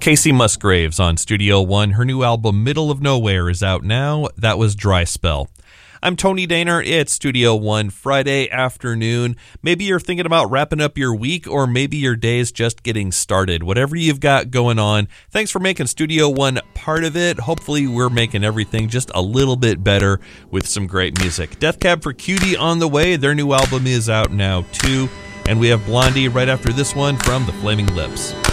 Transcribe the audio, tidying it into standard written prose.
Casey Musgraves on Studio One. Her new album, Middle of Nowhere, is out now. That was Dry Spell. I'm Tony Daner. It's Studio One Friday afternoon. Maybe you're thinking about wrapping up your week, or maybe your day's just getting started. Whatever you've got going on, thanks for making Studio One part of it. Hopefully we're making everything just a little bit better with some great music. Death Cab for Cutie on the way. Their new album is out now too. And we have Blondie right after this one from the Flaming Lips.